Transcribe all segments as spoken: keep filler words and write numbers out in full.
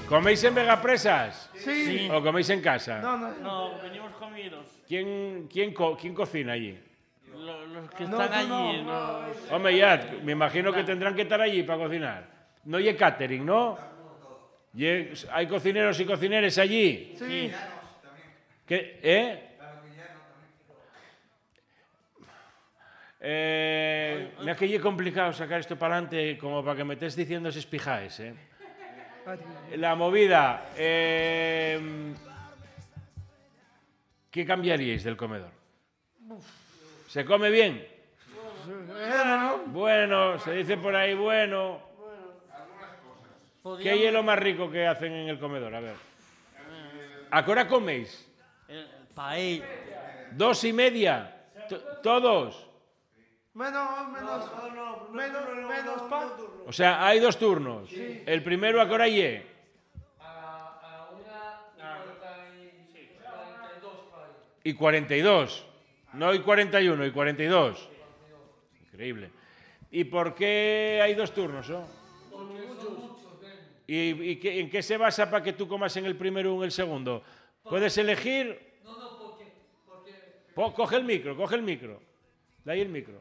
¿Coméis en Vegapresas? Sí. ¿O coméis en casa? No, no. No, venimos comidos. ¿Quién, quién, co quién cocina allí? Los, los que No, están tú allí. no. los- Hombre, ya, me imagino que tendrán que estar allí para cocinar. No hay catering, ¿no? Ye- ¿Hay cocineros y cocineres allí? Sí. ¿Qué? ¿Eh? Eh, me ha que complicado sacar esto para adelante como para que me estés diciendo esos pijaes, ¿eh? La movida. Eh, ¿Qué cambiaríais del comedor? ¿Se come bien? Bueno, ¿no? Bueno, se dice por ahí bueno. ¿Qué Podíamos- es lo más rico que hacen en el comedor? A ver. ¿A qué hora coméis? El paella. ¿Dos y media? T- ¿Todos? Menos, menos, menos, menos pan. O sea, hay dos turnos. El primero, ¿a qué hora llegue? Y cuarenta y dos. No hay cuarenta y uno, y cuarenta y dos. Increíble. ¿Y por qué hay dos turnos? ¿No? ¿Y, y qué- en qué se basa para que tú comas en el primero o en el segundo? ¿Puedes elegir? No, no, porque... Coge el micro, coge el micro. De ahí el micro.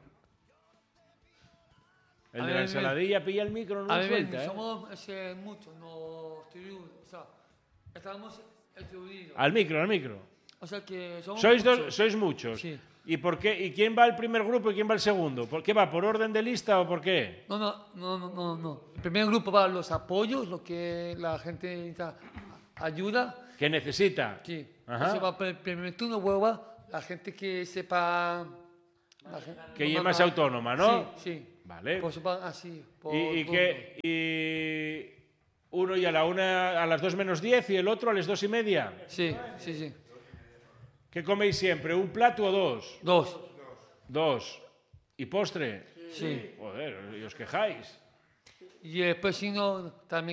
El A de la ver, ensaladilla pilla el micro, no A lo ver, suelta, ¿eh? somos ese, muchos, no estoy, o sea, estamos excluidos. Al micro, al micro. O sea que somos Sois, dos- muchos. sois muchos. Sí. ¿Y por qué? ¿Y quién va al primer grupo y quién va al segundo? ¿Por qué va? ¿Por orden de lista o por qué? No, no, no, no, no, no. El primer grupo va a los apoyos, lo que la gente necesita ayuda. ¿Qué necesita? Sí. Ajá. Ese va por el primer turno, luego va la gente que sepa... la gen- Que no, lleve no, más no. autónoma, ¿no? Sí, sí. Vale. Pues van así. por ¿Y, y turno. qué? ¿Y uno y a la una, a las dos menos diez y el otro a las dos y media? Sí, sí, sí. ¿Qué coméis siempre? ¿Un plato o dos? Dos. Dos. ¿Y postre? Sí. Joder, y os quejáis. Y después si no, también